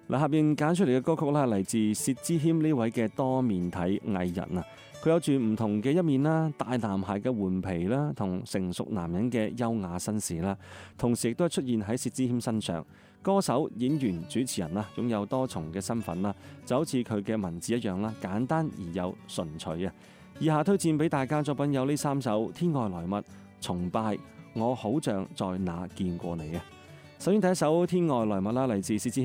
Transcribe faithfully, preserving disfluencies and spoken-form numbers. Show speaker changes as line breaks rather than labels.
嗱，下邊揀出嚟嘅歌曲啦，嚟自薛之謙呢位嘅多面體藝人啊，佢有住唔同嘅一面啦，大男孩嘅頑皮啦，同成熟男人嘅優雅紳士啦，同時亦都係出現喺薛之謙身上。歌手、演員、主持人啦，擁有多重嘅身份啦，就好似佢嘅文字一樣啦，簡單而又純粹啊！以下推薦俾大家作品有呢三首《天外來物》、《崇拜》、《我好像在哪見過你》啊！首先第一首《天外來物》啦，嚟自薛之謙。